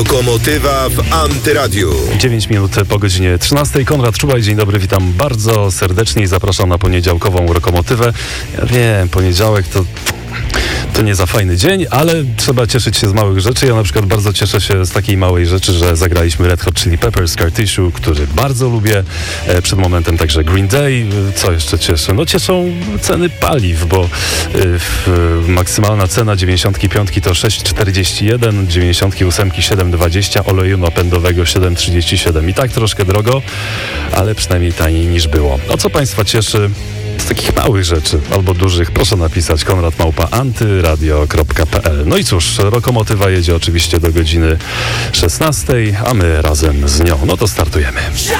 Rokomotywa w Antyradiu. 9 minut po godzinie 13. Konrad Czubaj, dzień dobry, witam bardzo serdecznie i zapraszam na poniedziałkową Rokomotywę. Ja wiem, poniedziałek to nie za fajny dzień, ale trzeba cieszyć się z małych rzeczy. Ja na przykład bardzo cieszę się z takiej małej rzeczy, że zagraliśmy Red Hot Chili Peppers, Scar Tissue, który bardzo lubię. Przed momentem także Green Day. Co jeszcze cieszy? No cieszą ceny paliw, bo maksymalna cena 95 to 6,41, 98 7,20, oleju napędowego 7,37. I tak troszkę drogo, ale przynajmniej taniej niż było. O co Państwa cieszy? Z takich małych rzeczy albo dużych proszę napisać konrad@antyradio.pl. No i cóż, Rokomotywa jedzie oczywiście do godziny 16, a my razem z nią. No to startujemy.